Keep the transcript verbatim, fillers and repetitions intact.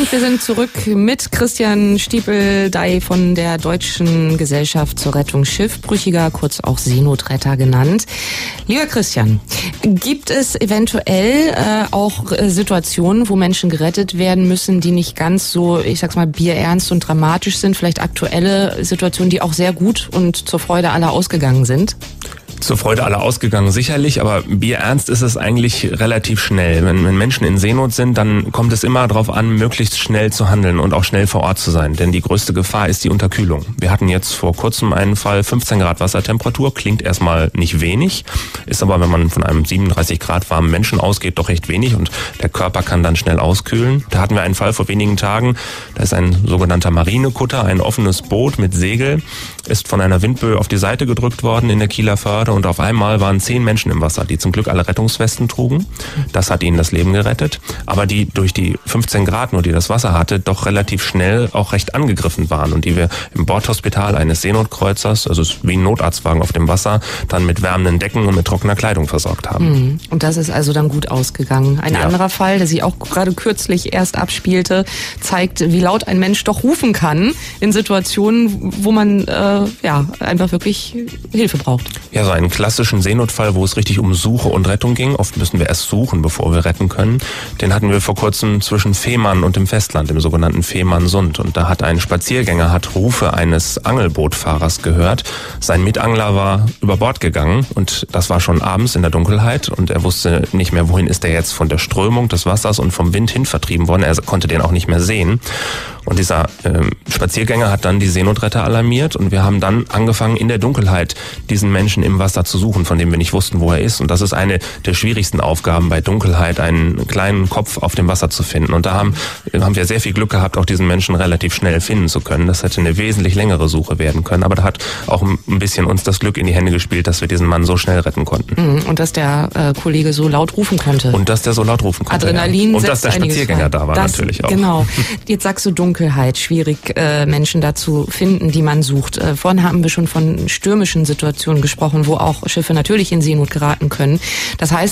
Und wir sind zurück mit Christian Stiepel-Dey von der Deutschen Gesellschaft zur Rettung Schiffbrüchiger, kurz auch Seenotretter genannt. Lieber Christian, gibt es eventuell äh, auch äh, Situationen, wo Menschen gerettet werden müssen, die nicht ganz so, ich sag's mal, bierernst und dramatisch sind? Vielleicht aktuelle Situationen, die auch sehr gut und zur Freude aller ausgegangen sind? Zur Freude aller ausgegangen, sicherlich, aber bierernst ist es eigentlich relativ schnell. Wenn, wenn Menschen in Seenot sind, dann kommt es immer darauf an, möglichst schnell zu handeln und auch schnell vor Ort zu sein. Denn die größte Gefahr ist die Unterkühlung. Wir hatten jetzt vor kurzem einen Fall, fünfzehn Grad Wassertemperatur, klingt erstmal nicht wenig, ist aber, wenn man von einem siebenunddreißig Grad warmen Menschen ausgeht, doch recht wenig und der Körper kann dann schnell auskühlen. Da hatten wir einen Fall vor wenigen Tagen, da ist ein sogenannter Marinekutter, ein offenes Boot mit Segel, ist von einer Windböe auf die Seite gedrückt worden in der Kieler Förde und auf einmal waren zehn Menschen im Wasser, die zum Glück alle Rettungswesten trugen. Das hat ihnen das Leben gerettet. Aber die durch die fünfzehn Grad nur, die das Wasser hatte, doch relativ schnell auch recht angegriffen waren und die wir im Bordhospital eines Seenotkreuzers, also wie ein Notarztwagen auf dem Wasser, dann mit wärmenden Decken und mit trockener Kleidung versorgt haben. Und das ist also dann gut ausgegangen. Ein ja. anderer Fall, der sich auch gerade kürzlich erst abspielte, zeigt, wie laut ein Mensch doch rufen kann in Situationen, wo man äh, ja einfach wirklich Hilfe braucht. Ja, so einen klassischen Seenotfall, wo es richtig um Suche und Rettung ging. Oft müssen wir erst suchen, bevor wir retten können. Den hatten wir vor kurzem zwischen Fehmarn und dem Festland, im sogenannten Fehmarnsund. Und da hat ein Spaziergänger hat Rufe eines Angelbootfahrers gehört. Sein Mitangler war über Bord gegangen und das war schon abends in der Dunkelheit und er wusste nicht mehr, wohin ist er jetzt von der Strömung des Wassers und vom Wind hin vertrieben worden. Er konnte den auch nicht mehr sehen. Und dieser äh, Spaziergänger hat dann die Seenotretter alarmiert und wir haben dann angefangen, in der Dunkelheit diesen Menschen im Wasser zu suchen, von dem wir nicht wussten, wo er ist. Und das ist eine der schwierigsten Aufgaben bei Dunkelheit, einen kleinen Kopf auf dem Wasser zu finden. Und da haben, haben wir sehr viel Glück gehabt, auch diesen Menschen relativ schnell finden zu können. Das hätte eine wesentlich längere Suche werden können. Aber da hat auch ein bisschen uns das Glück in die Hände gespielt, dass wir diesen Mann so schnell retten konnten. Und dass der äh, Kollege so laut rufen konnte. Und dass der so laut rufen konnte. Adrenalin ja. Und dass der Spaziergänger da war das, natürlich auch. Genau. Jetzt sagst du Dunkelheit, schwierig äh, Menschen da zu finden, die man sucht. Äh, vorhin haben wir schon von stürmischen Situationen gesprochen, wo auch Schiffe natürlich in Seenot geraten können. Das heißt,